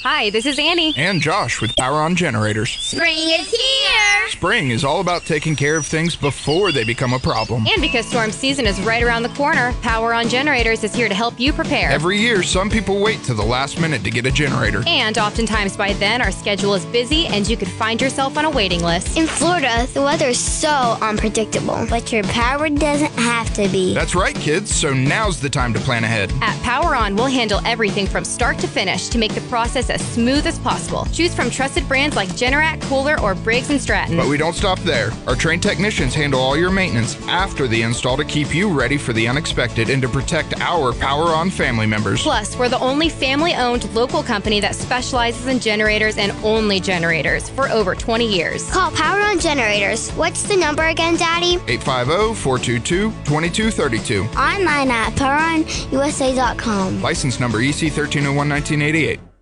Hi, this is Annie. And Josh with Power On Generators. Spring is here! Spring is all about taking care of things before they become a problem. And because storm season is right around the corner, Power On Generators is here to help you prepare. Every year, some people wait to the last minute to get a generator. And oftentimes by then, our schedule is busy and you could find yourself on a waiting list. In Florida, the weather is so unpredictable, but your power doesn't have to be. That's right, kids, so now's the time to plan ahead. At Power On, we'll handle everything from start to finish to make the process as smooth as possible. Choose from trusted brands like Generac, Kohler, or Briggs & Stratton. But we don't stop there. Our trained technicians handle all your maintenance after the install to keep you ready for the unexpected and to protect our Power On family members. Plus, we're the only family-owned local company that specializes in generators and only generators for over 20 years. Call Power On Generators. What's the number again, Daddy? 850-422-2232. Online at poweronusa.com. License number EC 1301-1988.